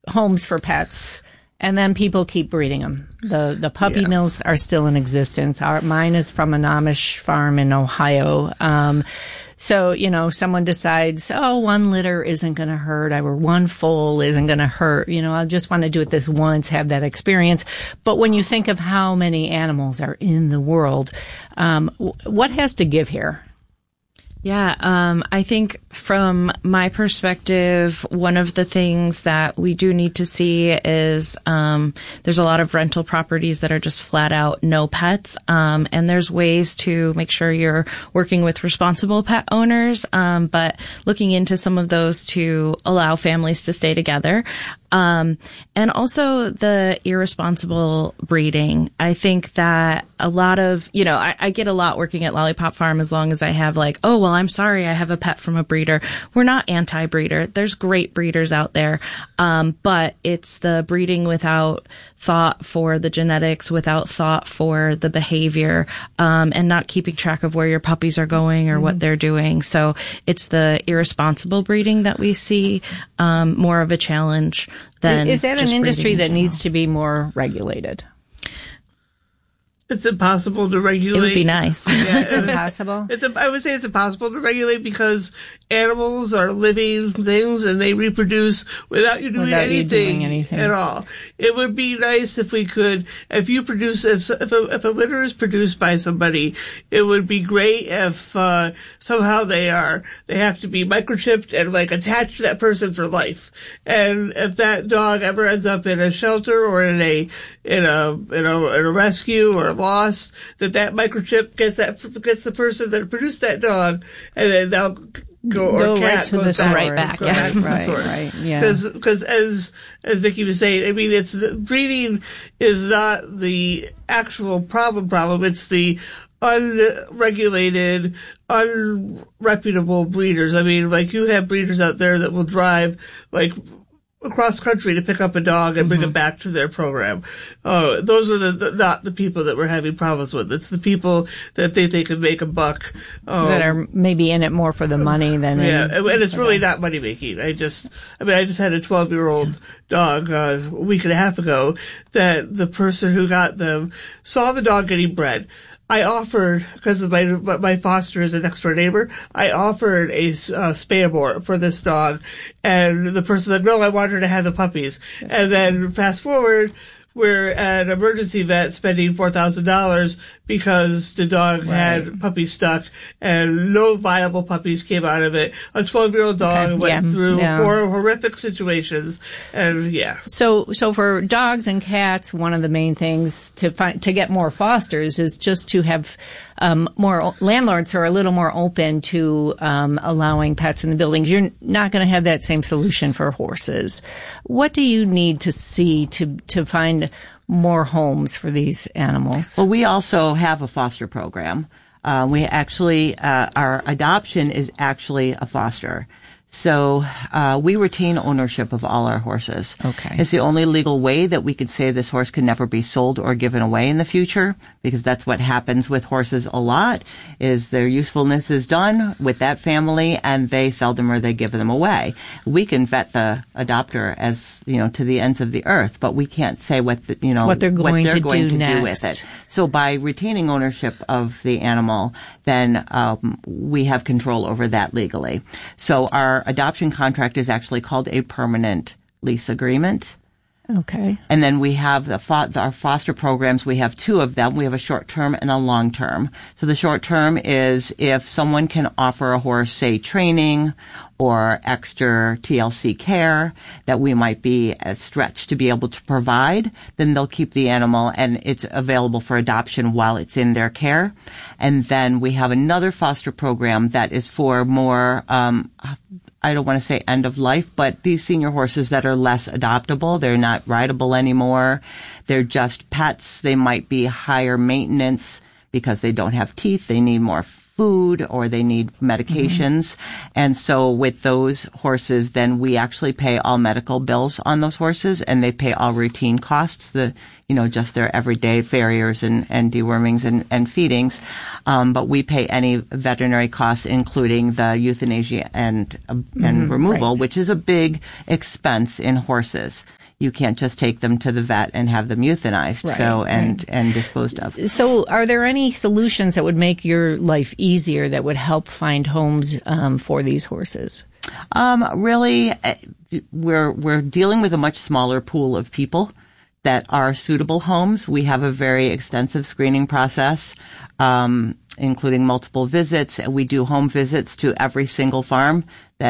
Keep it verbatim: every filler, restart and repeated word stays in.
homes for pets. And then people keep breeding them. The the puppy yeah. mills are still in existence. Our, mine is from an Amish farm in Ohio. Um, so, you know, someone decides, oh, one litter isn't going to hurt, or one foal isn't going to hurt. You know, I just want to do it this once, have that experience. But when you think of how many animals are in the world, um, what has to give here? Yeah, um, I think from my perspective, one of the things that we do need to see is um, there's a lot of rental properties that are just flat out no pets, um, and there's ways to make sure you're working with responsible pet owners, um, but looking into some of those to allow families to stay together. Um, and also the irresponsible breeding. I think that a lot of, you know, I, I get a lot working at Lollipop Farm as long as I have like, oh, well, I'm sorry, I have a pet from a breeder. We're not anti-breeder. There's great breeders out there. Um, but it's the breeding without thought for the genetics, without thought for the behavior, um, and not keeping track of where your puppies are going or mm-hmm. what they're doing. So it's the irresponsible breeding that we see, um, more of a challenge than Is that just an industry in that general. needs to be more regulated? It's impossible to regulate. It would be nice. Yeah, it's impossible? It's a, I would say it's impossible to regulate because animals are living things and they reproduce without you doing, without anything, you doing anything at all. It would be nice if we could, if you produce, if, if, a, if a litter is produced by somebody, it would be great if uh, somehow they are, they have to be microchipped and like attached to that person for life. And if that dog ever ends up in a shelter or in a, in a, in a, in a rescue or lost, that that microchip gets that gets the person that produced that dog, and then they'll go, or go cat right to goes the back, right back, go yeah. back to the right, source. right, yeah. Because because as as Vicki was saying, I mean, it's the breeding is not the actual problem. Problem. It's the unregulated, unreputable breeders. I mean, like you have breeders out there that will drive like across country to pick up a dog and bring mm-hmm. it back to their program. Uh, those are the, the not the people that we're having problems with. It's the people that think they can make a buck. Um, that are maybe in it more for the money than yeah, in, and it's really not money making. I just, I mean, I just had a twelve year old dog uh, a week and a half ago that the person who got them saw the dog getting bred. I offered, because my my foster is a next door neighbor, I offered a uh, spay abort for this dog, and the person said, no, I want her to have the puppies. Yes. And then fast forward, we're at an emergency vet spending four thousand dollars because the dog right. had puppies stuck and no viable puppies came out of it. A twelve year old dog okay. went yeah. through yeah. hor- horrific situations, and yeah. So, so for dogs and cats, one of the main things to find, to get more fosters is just to have um, more landlords who are a little more open to um, allowing pets in the buildings. You're not going to have that same solution for horses. What do you need to see to to find more homes for these animals? Well, we also have a foster program. Uh, we actually, uh, our adoption is actually a foster. So, uh, we retain ownership of all our horses. Okay. It's the only legal way that we could say this horse can never be sold or given away in the future, because that's what happens with horses a lot, is their usefulness is done with that family and they sell them or they give them away. We can vet the adopter as, you know, to the ends of the earth, but we can't say what the, you know, what they're going, what they're to, going do to next. do with it. So by retaining ownership of the animal, then, um, we have control over that legally. So our adoption contract is actually called a permanent lease agreement. Okay. And then we have the fo- our foster programs. We have two of them. We have a short term and a long term. So the short term is if someone can offer a horse, say, training or extra T L C care that we might be stretched to be able to provide, then they'll keep the animal and it's available for adoption while it's in their care. And then we have another foster program that is for more, um, I don't want to say end of life, but these senior horses that are less adoptable, they're not rideable anymore. They're just pets. They might be higher maintenance because they don't have teeth. They need more food or they need medications. Mm-hmm. And so with those horses, then we actually pay all medical bills on those horses, and they pay all routine costs, the, you know, just their everyday farriers and, and dewormings and, and feedings. Um, but we pay any veterinary costs, including the euthanasia and, uh, mm-hmm, and removal, right. which is a big expense in horses. You can't just take them to the vet and have them euthanized, right, so and right. and disposed of. So, are there any solutions that would make your life easier that would help find homes um, for these horses? Um, really, we're we're dealing with a much smaller pool of people that are suitable homes. We have a very extensive screening process, um, including multiple visits. We do home visits to every single farm that